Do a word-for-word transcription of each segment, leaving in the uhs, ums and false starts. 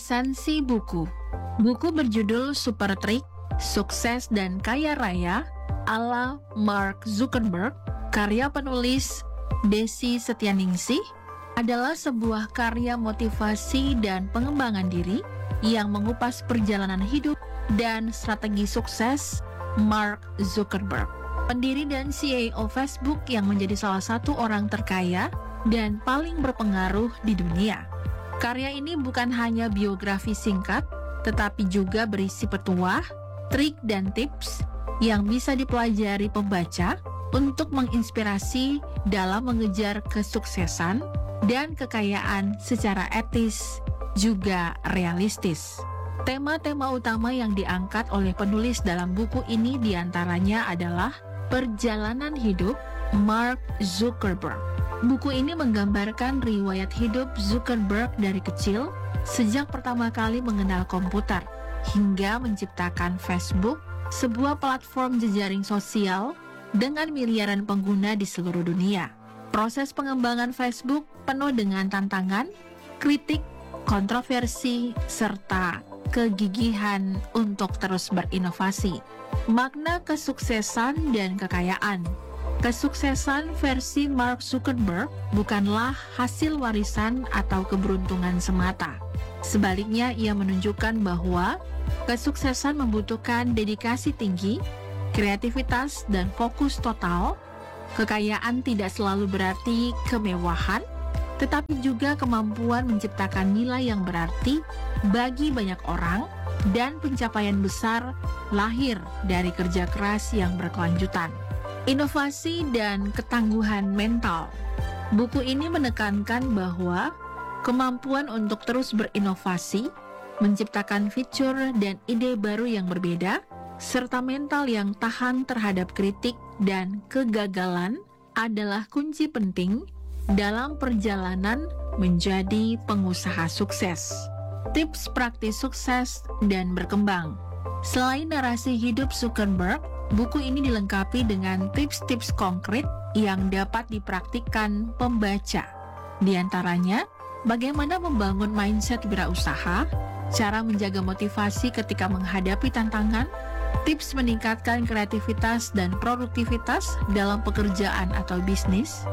Resensi buku. Buku berjudul Super Trick, Sukses dan Kaya Raya ala Mark Zuckerberg, karya penulis Desi Setianingsih, adalah sebuah karya motivasi dan pengembangan diri yang mengupas perjalanan hidup dan strategi sukses Mark Zuckerberg, pendiri dan C E O Facebook yang menjadi salah satu orang terkaya dan paling berpengaruh di dunia. Karya ini bukan hanya biografi singkat, tetapi juga berisi petuah, trik, dan tips yang bisa dipelajari pembaca untuk menginspirasi dalam mengejar kesuksesan dan kekayaan secara etis juga realistis. Tema-tema utama yang diangkat oleh penulis dalam buku ini diantaranya adalah perjalanan hidup Mark Zuckerberg. Buku ini menggambarkan riwayat hidup Zuckerberg dari kecil, sejak pertama kali mengenal komputer, hingga menciptakan Facebook, sebuah platform jejaring sosial dengan miliaran pengguna di seluruh dunia. Proses pengembangan Facebook penuh dengan tantangan, kritik, kontroversi, serta kegigihan untuk terus berinovasi. Makna kesuksesan dan kekayaan. Kesuksesan versi Mark Zuckerberg bukanlah hasil warisan atau keberuntungan semata. Sebaliknya, ia menunjukkan bahwa kesuksesan membutuhkan dedikasi tinggi, kreativitas, dan fokus total. Kekayaan tidak selalu berarti kemewahan, tetapi juga kemampuan menciptakan nilai yang berarti bagi banyak orang, dan pencapaian besar lahir dari kerja keras yang berkelanjutan. Inovasi dan ketangguhan mental. Buku ini menekankan bahwa kemampuan untuk terus berinovasi, menciptakan fitur dan ide baru yang berbeda, serta mental yang tahan terhadap kritik dan kegagalan adalah kunci penting dalam perjalanan menjadi pengusaha sukses. Tips praktis sukses dan berkembang. Selain narasi hidup Zuckerberg, buku ini dilengkapi dengan tips-tips konkret yang dapat dipraktikkan pembaca. Di antaranya, bagaimana membangun mindset wirausaha, cara menjaga motivasi ketika menghadapi tantangan, tips meningkatkan kreativitas dan produktivitas dalam pekerjaan atau bisnis.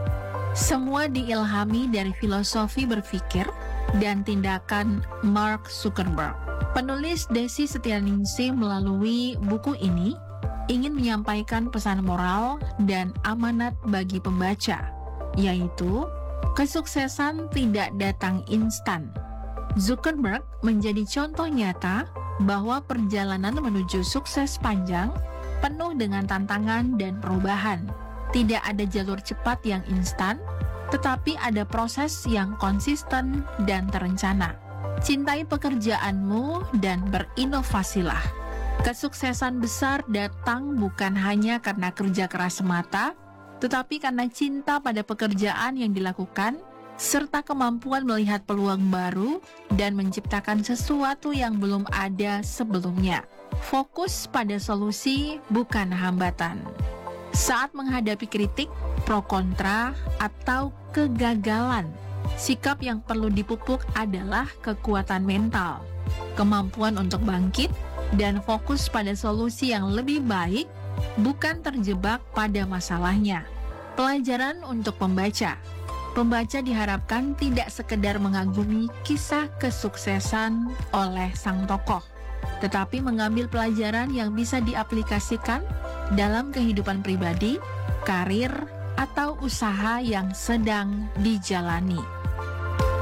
Semua diilhami dari filosofi berpikir dan tindakan Mark Zuckerberg. Penulis Desi Setianingsih melalui buku ini ingin menyampaikan pesan moral dan amanat bagi pembaca, yaitu kesuksesan tidak datang instan. Zuckerberg menjadi contoh nyata bahwa perjalanan menuju sukses panjang, penuh dengan tantangan dan perubahan. Tidak ada jalur cepat yang instan, tetapi ada proses yang konsisten dan terencana. Cintai pekerjaanmu dan berinovasilah. Kesuksesan besar datang bukan hanya karena kerja keras semata, tetapi karena cinta pada pekerjaan yang dilakukan, serta kemampuan melihat peluang baru dan menciptakan sesuatu yang belum ada sebelumnya. Fokus pada solusi, bukan hambatan. Saat menghadapi kritik, pro kontra, atau kegagalan, sikap yang perlu dipupuk adalah kekuatan mental, kemampuan untuk bangkit, dan fokus pada solusi yang lebih baik, bukan terjebak pada masalahnya. Pelajaran untuk pembaca. Pembaca diharapkan tidak sekedar mengagumi kisah kesuksesan oleh sang tokoh, tetapi mengambil pelajaran yang bisa diaplikasikan dalam kehidupan pribadi, karir, atau usaha yang sedang dijalani.